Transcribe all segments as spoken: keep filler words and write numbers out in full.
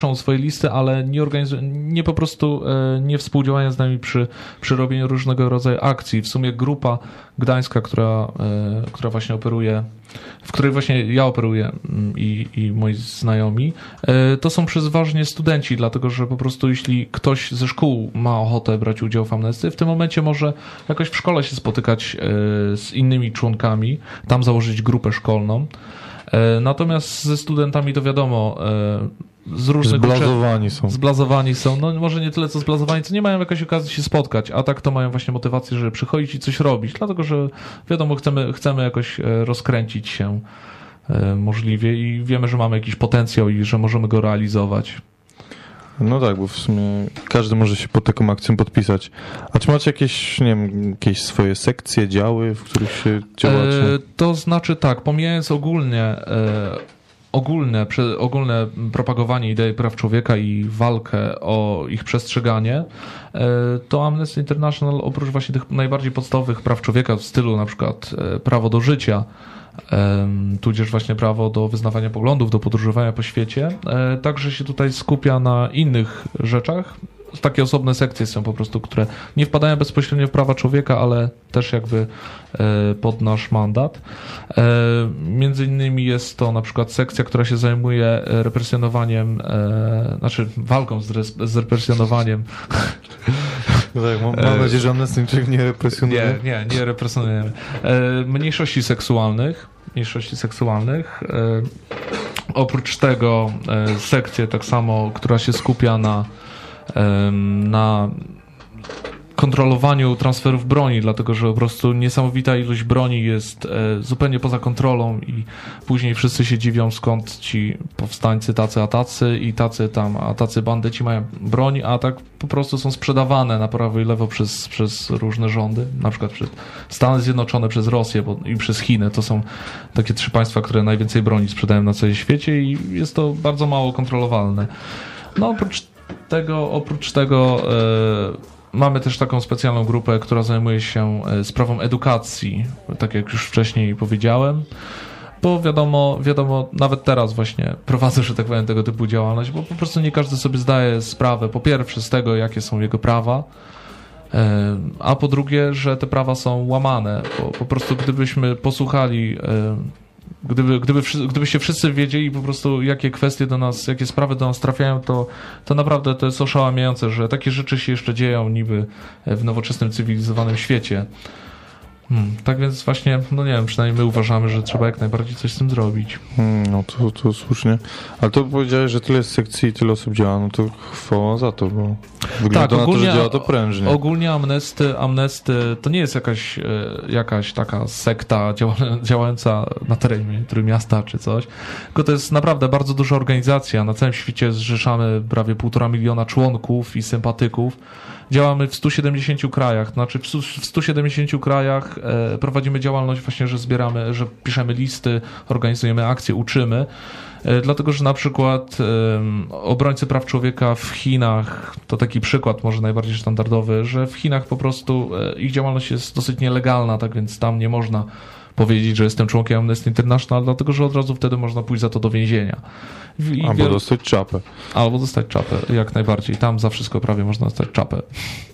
swoje listy, ale nie organizują, nie po prostu nie współdziałają z nami przy, przy robieniu różnego rodzaju akcji. W sumie grupa gdańska, która, która właśnie operuje, w której właśnie ja operuję i, i moi znajomi, to są przeważnie studenci, dlatego że po prostu jeśli ktoś ze szkół ma ochotę brać udział w Amnesty, w tym momencie może jakoś w szkole się spotykać z innymi członkami, tam założyć grupę szkolną. Natomiast ze studentami to wiadomo, z różnych zblazowani są. Zblazowani są. No może nie tyle co zblazowani, co nie mają jakiejś okazji się spotkać, a tak to mają właśnie motywację, żeby przychodzić i coś robić, dlatego że wiadomo, chcemy, chcemy jakoś rozkręcić się możliwie i wiemy, że mamy jakiś potencjał i że możemy go realizować. No tak, bo w sumie każdy może się pod taką akcją podpisać. A czy macie jakieś, nie wiem, jakieś swoje sekcje, działy, w których się działacie? E, to znaczy tak, pomijając ogólnie e, ogólne, prze, ogólne propagowanie idei praw człowieka i walkę o ich przestrzeganie, e, to Amnesty International oprócz właśnie tych najbardziej podstawowych praw człowieka w stylu na przykład e, prawo do życia, tudzież właśnie prawo do wyznawania poglądów, do podróżowania po świecie. Także się tutaj skupia na innych rzeczach. Takie osobne sekcje są po prostu, które nie wpadają bezpośrednio w prawa człowieka, ale też jakby pod nasz mandat. Między innymi jest to na przykład sekcja, która się zajmuje represjonowaniem, znaczy walką z, res, z represjonowaniem. Tak, mam, mam nadzieję, że Amnesty niczego nie represjonuje. Nie, nie, nie represjonujemy. Mniejszości seksualnych, mniejszości seksualnych. Oprócz tego sekcję tak samo, która się skupia na na kontrolowaniu transferów broni, dlatego że po prostu niesamowita ilość broni jest zupełnie poza kontrolą i później wszyscy się dziwią, skąd ci powstańcy tacy a tacy i tacy tam, a tacy bandyci mają broń, a tak po prostu są sprzedawane na prawo i lewo przez, przez różne rządy, na przykład przez Stany Zjednoczone, przez Rosję bo, i przez Chiny. To są takie trzy państwa, które najwięcej broni sprzedają na całym świecie i jest to bardzo mało kontrolowalne. No oprócz tego, oprócz tego e, mamy też taką specjalną grupę, która zajmuje się sprawą edukacji, tak jak już wcześniej powiedziałem, bo wiadomo, wiadomo, nawet teraz właśnie prowadzę, że tak powiem, tego typu działalność, bo po prostu nie każdy sobie zdaje sprawę, po pierwsze z tego, jakie są jego prawa, e, a po drugie, że te prawa są łamane, bo po prostu gdybyśmy posłuchali e, Gdyby, gdyby, gdybyście wszyscy wiedzieli po prostu, jakie kwestie do nas, jakie sprawy do nas trafiają, to, to naprawdę to jest oszałamiające, że takie rzeczy się jeszcze dzieją niby w nowoczesnym, cywilizowanym świecie. Hmm, tak więc właśnie, no nie wiem, przynajmniej my uważamy, że trzeba jak najbardziej coś z tym zrobić. Hmm, no to, to słusznie. Ale to powiedziałeś, że tyle sekcji i tyle osób działa, no to chwała za to, bo wygląda tak, ogólnie, na to, że działa to prężnie. Ogólnie Amnesty, Amnesty to nie jest jakaś, jakaś taka sekta działająca na terenie Trójmiasta czy coś, tylko to jest naprawdę bardzo duża organizacja. Na całym świecie zrzeszamy prawie półtora miliona członków i sympatyków. Działamy w stu siedemdziesięciu krajach, znaczy w stu siedemdziesięciu krajach e, prowadzimy działalność właśnie, że zbieramy, że piszemy listy, organizujemy akcje, uczymy, e, dlatego że na przykład e, obrońcy praw człowieka w Chinach, to taki przykład może najbardziej standardowy, że w Chinach po prostu e, ich działalność jest dosyć nielegalna, tak więc tam nie można powiedzieć, że jestem członkiem Amnesty International, dlatego że od razu wtedy można pójść za to do więzienia. I Albo wiel... dostać czapę. Albo dostać czapę, jak najbardziej. Tam za wszystko prawie można dostać czapę.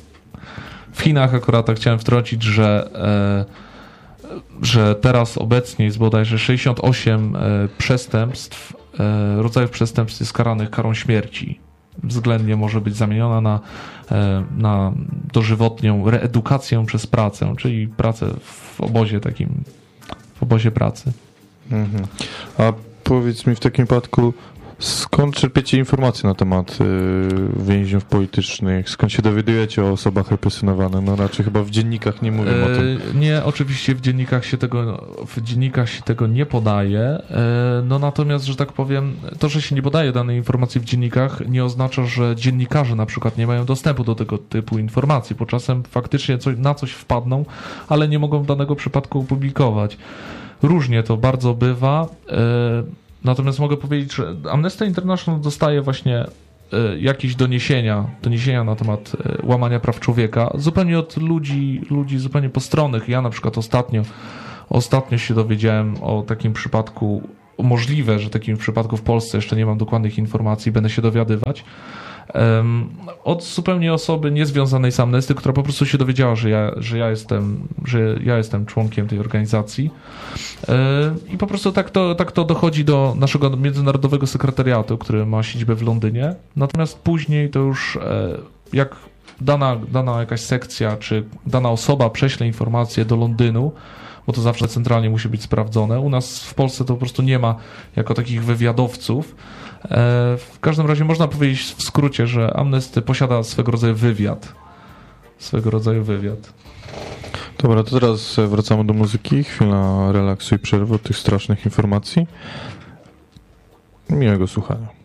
W Chinach akurat tak chciałem wtrącić, że, e, że teraz obecnie jest bodajże sześćdziesiąt osiem e, przestępstw, e, rodzajów przestępstw jest karanych karą śmierci. Względnie może być zamieniona na, e, na dożywotnią reedukację przez pracę, czyli pracę w obozie takim, w obozie pracy. Mhm. A powiedz mi w takim wypadku, skąd czerpiecie informacje na temat y, więźniów politycznych? Skąd się dowiadujecie o osobach represjonowanych? No raczej chyba w dziennikach nie mówią e, o tym. Nie, oczywiście w dziennikach się tego, w dziennikach się tego nie podaje. E, no natomiast, że tak powiem, to, że się nie podaje danej informacji w dziennikach, nie oznacza, że dziennikarze na przykład nie mają dostępu do tego typu informacji, bo czasem faktycznie coś, na coś wpadną, ale nie mogą w danego przypadku opublikować. Różnie to bardzo bywa. E, Natomiast mogę powiedzieć, że Amnesty International dostaje właśnie y, jakieś doniesienia, doniesienia na temat y, łamania praw człowieka zupełnie od ludzi, ludzi zupełnie postronnych. Ja na przykład ostatnio, ostatnio się dowiedziałem o takim przypadku możliwe, że takim w przypadku w Polsce jeszcze nie mam dokładnych informacji, będę się dowiadywać. Um, od zupełnie osoby niezwiązanej z Amnesty, która po prostu się dowiedziała, że ja, że ja, jestem, że ja jestem członkiem tej organizacji. E, I po prostu tak to, tak to dochodzi do naszego międzynarodowego sekretariatu, który ma siedzibę w Londynie. Natomiast później to już e, jak dana, dana jakaś sekcja, czy dana osoba prześle informacje do Londynu, bo to zawsze centralnie musi być sprawdzone. U nas w Polsce to po prostu nie ma jako takich wywiadowców. W każdym razie można powiedzieć w skrócie, że Amnesty posiada swego rodzaju wywiad. Swego rodzaju wywiad. Dobra, to teraz wracamy do muzyki. Chwila relaksu i przerwy od tych strasznych informacji. Miłego słuchania.